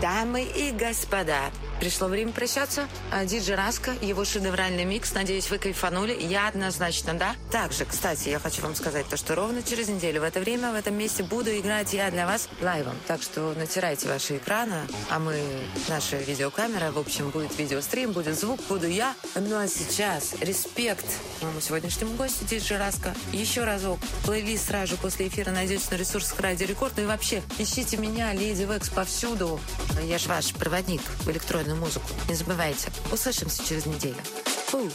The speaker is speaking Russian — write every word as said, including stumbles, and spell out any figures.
Дамы и господа, пришло время прощаться. А Диджей Раско, его шедевральный микс. Надеюсь, вы кайфанули. Я однозначно, да. Также, кстати, я хочу вам сказать то, что ровно через неделю в это время, в этом месте буду играть я для вас лайвом. Так что натирайте ваши экраны, а мы, наша видеокамера, в общем, будет видеострим, будет звук, буду я. Ну а сейчас респект моему сегодняшнему гостю, Диджей Раско. Еще разок. Плейлист сразу после эфира найдете на ресурсах Радио Рекорд. Ну и вообще, ищите меня, Леди Векс, повсюду. Я ж ваш проводник в электронную музыку. Не забывайте. Услышимся через неделю.